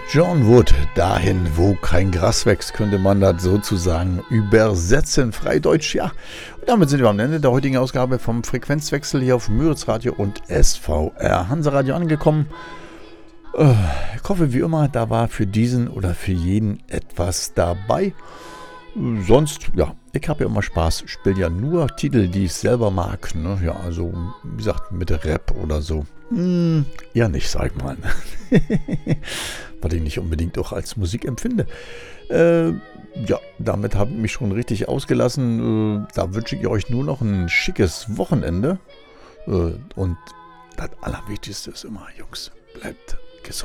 John Wood, dahin, wo kein Gras wächst, könnte man das sozusagen übersetzen. Freideutsch, ja. Und damit sind wir am Ende der heutigen Ausgabe vom Frequenzwechsel hier auf Müritz Radio und SVR Hanseradio angekommen. Ich hoffe, wie immer, da war für diesen oder für jeden etwas dabei. Sonst, ja, ich habe ja immer Spaß. Ich spiele ja nur Titel, die ich selber mag. Ne? Ja, also, wie gesagt, mit Rap oder so. Ja, nicht, sag ich mal. Was ich nicht unbedingt auch als Musik empfinde. Ja, damit habe ich mich schon richtig ausgelassen. Da wünsche ich euch nur noch ein schickes Wochenende. Und das Allerwichtigste ist immer, Jungs, bleibt